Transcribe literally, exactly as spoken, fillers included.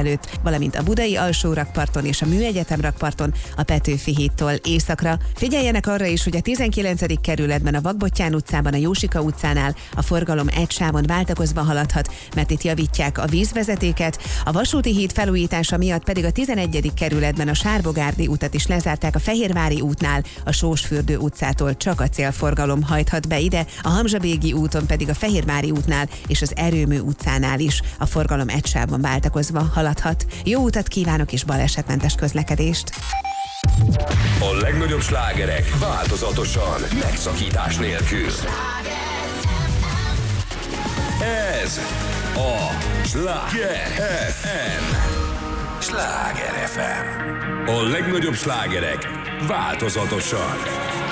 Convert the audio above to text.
előtt, valamint a budai alsó rakparton és a Műegyetem rakparton a Petőfi hídtól északra. Figyeljenek arra is, hogy a tizenkillencedik kerületben a Vakbottyán utcában, a Jósika utcánál a forgalom egy sávon váltakozva haladhat, mert itt javítják a vízvezetéket. A Vasúti híd felújítása miatt pedig a tizenegyedik kerületben a Sárbogárdi utat is lezárták, a Fehérvári útnál a Sósfürdő utcától csak a célforgalom hajthat be ide, a Hamzsabégi úton pedig a Fehérvári útnál és az Erőmű utcánál is a forgalom egy sávon váltakozva haladhat. Jó utat kívánok és balesetmentes közlekedést! A legnagyobb slágerek változatosan, megszakítás nélkül. Ez a Sláger ef em. Sláger ef em. A legnagyobb slágerek változatosan.